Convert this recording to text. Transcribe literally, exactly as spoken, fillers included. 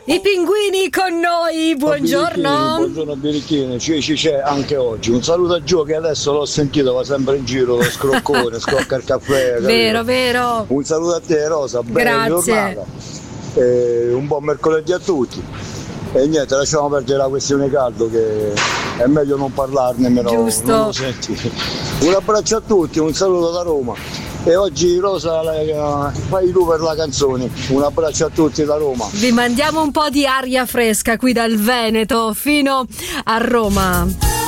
I pinguini con noi, buongiorno. Buongiorno Birichini, ci, ci c'è anche oggi. Un saluto a Gio che adesso l'ho sentito, va sempre in giro, lo scroccone, scrocca il caffè. Vero, capito? Vero. Un saluto a te Rosa, bella giornata. E un buon mercoledì a tutti. E niente, lasciamo perdere la questione caldo che è meglio non parlarne, meno Giusto. Non lo senti. Un abbraccio a tutti, un saluto da Roma. E oggi Rosa la, fai tu per la canzone. Un abbraccio a tutti da Roma. Vi mandiamo un po' di aria fresca qui dal Veneto fino a Roma.